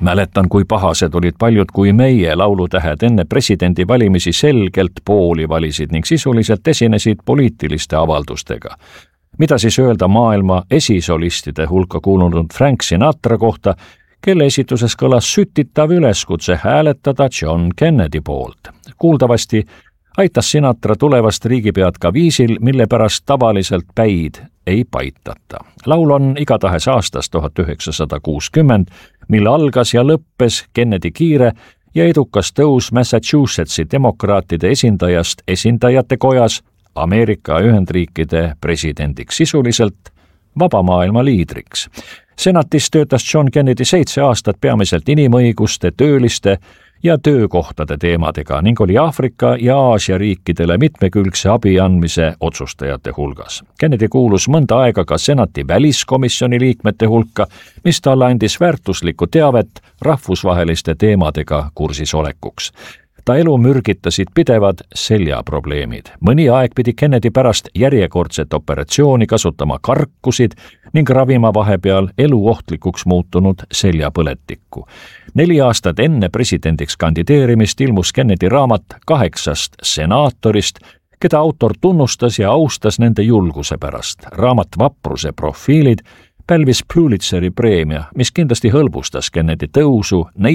Mäletan, kui pahased olid paljud kui meie laulutähed enne presidendivalimisi selgelt pooli valisid ning sisuliselt esinesid poliitiliste avaldustega. Mida siis öelda maailma esisolistide hulka kuulunud Frank Sinatra kohta, kelle esituses kõlas sütitav üleskutse hääletada John Kennedy poolt. Kuuldavasti aitas Sinatra tulevast riigipead ka viisil, mille pärast tavaliselt päid ei paitata. Laul on igatahes aastast 1960, mil algas ja lõppes Kennedy kiire ja edukas tõus Massachusettsi demokraatide esindajast esindajate kojas Ameerika Ühendriikide presidendiks, sisuliselt vaba maailma liidriks. Senatis töötas John Kennedy 7 aastat peamiselt inimõiguste, tööliste ja töökohtade teemadega ning oli Aafrika ja Aasia riikidele mitmekülgse abi andmise otsustajate hulgas. Kennedy kuulus mõnda aega ka senati väliskomisjoni liikmete hulka, mis talle andis väärtuslikku teavet rahvusvaheliste teemadega kursis olekuks. Ta elu mürgitasid pidevad seljaprobleemid. Mõni aeg pidi Kennedy pärast järjekordset operatsiooni kasutama karkusid ning ravima vahepeal eluohtlikuks muutunud seljapõletikku. 4 aastat enne presidendiks kandideerimist ilmus Kennedy raamat 8 senaatorist, keda autor tunnustas ja austas nende julguse pärast. Raamat Vapruse profiilid pälvis Pulitzeri preemia, mis kindlasti hõlbustas Kennedy tõusu